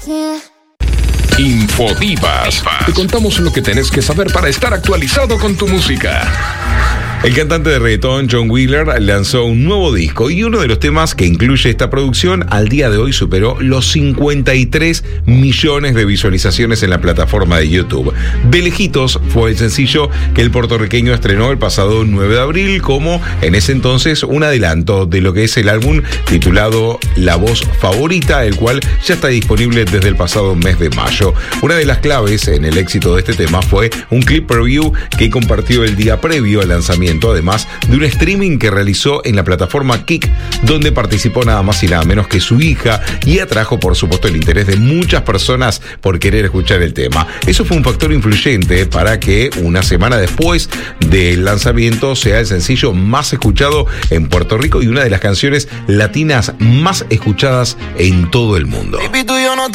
Infodivas. Te contamos lo que tenés que saber para estar actualizado con tu música. El cantante de reggaetón John Wheeler lanzó un nuevo disco y uno de los temas que incluye esta producción al día de hoy superó los 53 millones de visualizaciones en la plataforma de YouTube. De lejitos fue el sencillo que el puertorriqueño estrenó el pasado 9 de abril como en ese entonces un adelanto de lo que es el álbum titulado La Voz Favorita, el cual ya está disponible desde el pasado mes de mayo. Una de las claves en el éxito de este tema fue un clip preview que compartió el día previo al lanzamiento, además de un streaming que realizó en la plataforma Kick, donde participó nada más y nada menos que su hija y atrajo por supuesto el interés de muchas personas por querer escuchar el tema. Eso fue un factor influyente para que una semana después del lanzamiento sea el sencillo más escuchado en Puerto Rico y una de las canciones latinas más escuchadas en todo el mundo.